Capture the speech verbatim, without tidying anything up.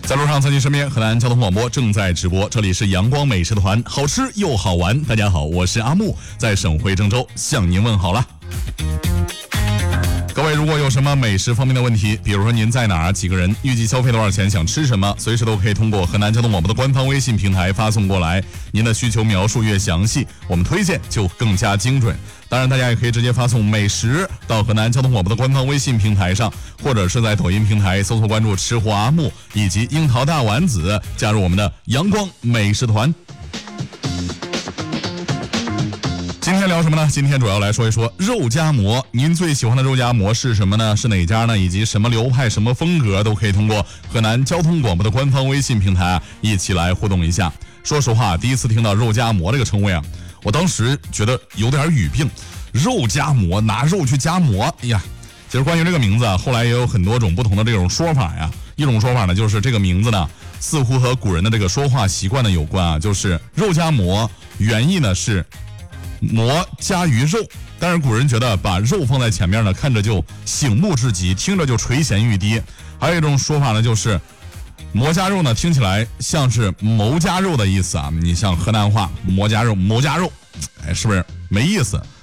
在路上，在您身边，河南交通广播正在直播，这里是阳光美食团，好吃又好玩。大家好，我是阿木，在省会郑州向您问好了。各位如果有什么美食方面的问题，比如说您在哪儿，几个人，预计消费多少钱，想吃什么，随时都可以通过河南交通广播的官方微信平台发送过来。您的需求描述越详细，我们推荐就更加精准。当然大家也可以直接发送美食到河南交通广播的官方微信平台上，或者是在抖音平台搜索关注吃货阿木以及樱桃大丸子，加入我们的阳光美食团。今天聊什么呢？今天主要来说一说肉夹馍。您最喜欢的肉夹馍是什么呢？是哪家呢？以及什么流派、什么风格，都可以通过河南交通广播的官方微信平台啊，一起来互动一下。说实话，第一次听到肉夹馍这个称谓啊，我当时觉得有点语病。肉夹馍，拿肉去夹馍，哎呀，其实关于这个名字啊，后来也有很多种不同的这种说法呀。一种说法呢，就是这个名字呢，似乎和古人的这个说话习惯呢有关啊，就是肉夹馍，原意呢是馍加于肉，但是古人觉得把肉放在前面呢，看着就醒目至极，听着就垂涎欲滴。还有一种说法呢，就是馍夹肉呢，听起来像是谋夹肉的意思啊。你像河南话馍夹肉，谋夹肉，哎，是不是没意思？